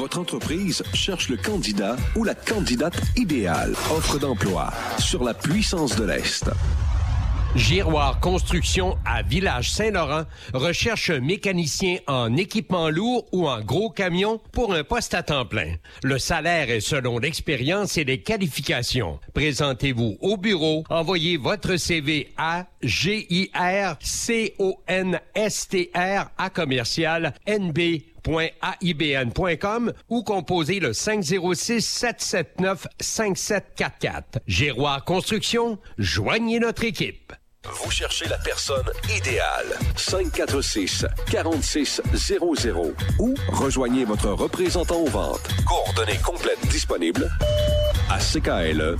Votre entreprise cherche le candidat ou la candidate idéale. Offre d'emploi sur la puissance de l'Est. Giroir Construction à Village Saint-Laurent recherche un mécanicien en équipement lourd ou en gros camion pour un poste à temps plein. Le salaire est selon l'expérience et les qualifications. Présentez-vous au bureau, envoyez votre CV à girconstr@nb.aibn.com ou composez le 506-779-5744. Giroir Construction, joignez notre équipe. Vous cherchez la personne idéale. 546-4600 ou rejoignez votre représentant aux ventes. Coordonnées complètes disponibles à ckle.fm.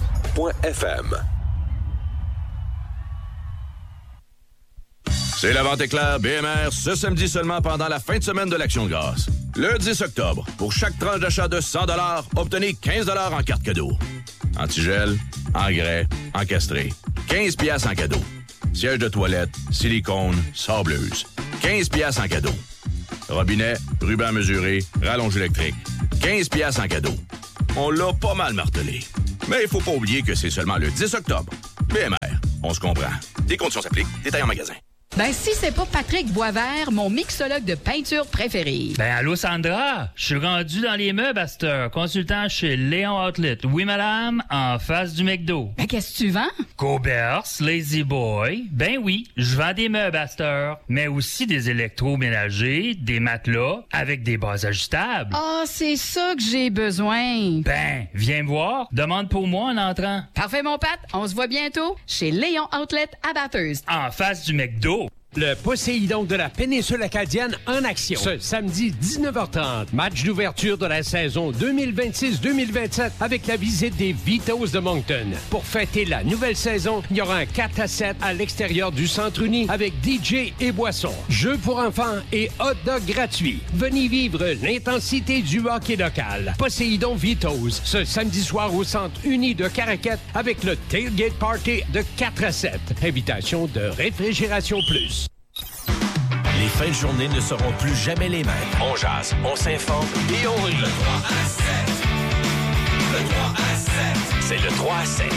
C'est la vente éclair BMR ce samedi seulement pendant la fin de semaine de l'Action de grâce. Le 10 octobre, pour chaque tranche d'achat de 100 $, obtenez 15 $ en carte cadeau. Antigel, engrais, encastré. 15 $ en cadeau. Siège de toilette, silicone, sableuse. 15 $ en cadeau. Robinet, ruban mesuré, rallonge électrique. 15 $ en cadeau. On l'a pas mal martelé. Mais il faut pas oublier que c'est seulement le 10 octobre. BMR, on se comprend. Des conditions s'appliquent. Détails en magasin. Ben, si c'est pas Patrick Boisvert, mon mixologue de peinture préféré. Ben, allô, Sandra? Je suis rendu dans les meubles à cette heure, consultant chez Léon Outlet. Oui, madame, en face du McDo. Ben, qu'est-ce que tu vends? Cobers, Lazy Boy. Ben oui, je vends des meubles à cette heure, mais aussi des électroménagers, des matelas, avec des bases ajustables. Ah, c'est ça que j'ai besoin. Ben, viens me voir. Demande pour moi en entrant. Parfait, mon Pat. On se voit bientôt chez Léon Outlet à Bathurst. En face du McDo. Le Poséidon de la péninsule acadienne en action. Ce samedi 19h30, match d'ouverture de la saison 2026-2027 avec la visite des Vitos de Moncton. Pour fêter la nouvelle saison, il y aura un 4-7 à l'extérieur du Centre Uni avec DJ et boissons. Jeux pour enfants et hot dog gratuits. Venez vivre l'intensité du hockey local. Poséidon Vitos, ce samedi soir au Centre Uni de Caraquette avec le Tailgate Party de 4-7. Invitation de Réfrigération Plus. Les fins de journée ne seront plus jamais les mêmes. On jase, on s'informe et on rit. Le 3 à 7. Le 3 à 7. C'est le 3 à 7.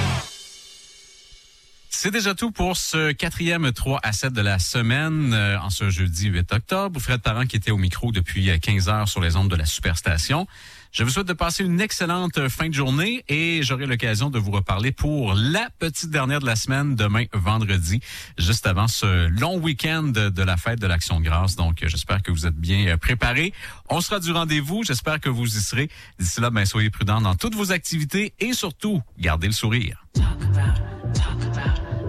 C'est déjà tout pour ce 4e 3 à 7 de la semaine, en ce jeudi 8 octobre. Fred Parent qui était au micro depuis 15 heures sur les ondes de la Superstation. Je vous souhaite de passer une excellente fin de journée et j'aurai l'occasion de vous reparler pour la petite dernière de la semaine, demain vendredi, juste avant ce long week-end de la fête de l'Action de grâce. Donc, j'espère que vous êtes bien préparés. On sera du rendez-vous. J'espère que vous y serez. D'ici là, soyez prudents dans toutes vos activités et surtout, gardez le sourire.